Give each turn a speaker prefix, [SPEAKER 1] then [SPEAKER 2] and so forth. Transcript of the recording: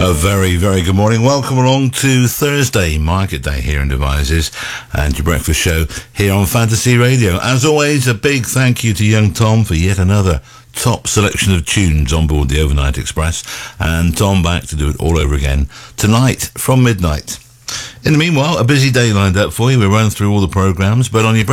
[SPEAKER 1] A very, very good morning. Welcome along to Thursday, Market Day here in Devizes, and your breakfast show here on Fantasy Radio. As always, a big thank you to young Tom for yet another top selection of tunes on board the Overnight Express, and Tom back to do it all over again tonight from midnight. In the meanwhile, a busy day lined up for you. We'll run through all the programmes, but on your